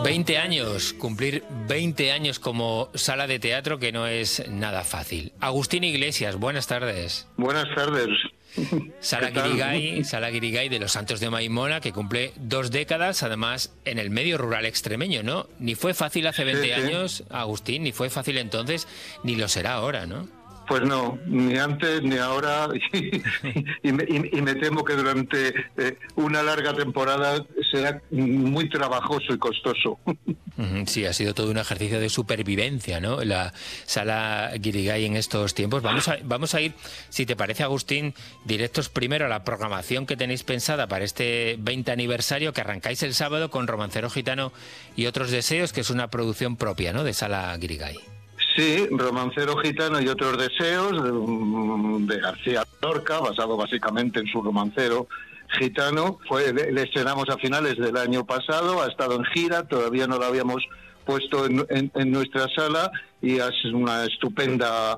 20 años, cumplir 20 años como sala de teatro, que no es nada fácil. Agustín Iglesias, buenas tardes. Buenas tardes. Sala Guirigay de los Santos de Maimona, que cumple 2 décadas, además en el medio rural extremeño, ¿no? Ni fue fácil hace 20 años, Agustín, ni fue fácil entonces, ni lo será ahora, ¿no? Pues no, ni antes ni ahora, y me temo que durante una larga temporada será muy trabajoso y costoso. Sí, ha sido todo un ejercicio de supervivencia, ¿no? La sala Guirigay en estos tiempos. Vamos a ir, si te parece, Agustín, directos primero a la programación que tenéis pensada para este 20 aniversario, que arrancáis el sábado con Romancero Gitano y otros deseos, que es una producción propia, ¿no?, de sala Guirigay. Sí, Romancero Gitano y otros deseos, de García Lorca, basado básicamente en su romancero gitano. Le estrenamos a finales del año pasado, ha estado en gira, todavía no lo habíamos puesto en nuestra sala, y es una estupenda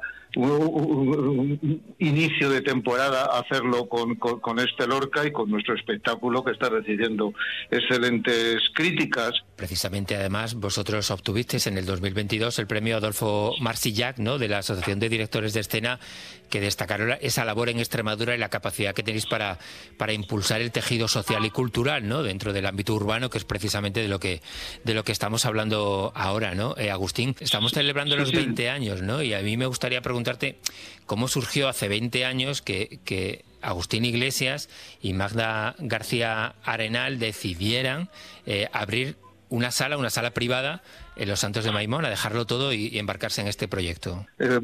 inicio de temporada hacerlo con este Lorca y con nuestro espectáculo, que está recibiendo excelentes críticas. Precisamente, además, vosotros obtuvisteis en el 2022 el premio Adolfo Marsillac, ¿no?, de la Asociación de Directores de Escena, que destacaron esa labor en Extremadura y la capacidad que tenéis para impulsar el tejido social y cultural, ¿no?, dentro del ámbito urbano, que es precisamente de lo que estamos hablando ahora, ¿no? Agustín, estamos celebrando los 20 años, ¿no? Y a mí me gustaría preguntarte cómo surgió hace 20 años que Agustín Iglesias y Magda García Arenal decidieran abrir una sala privada en los Santos de Maimona, dejarlo todo y embarcarse en este proyecto.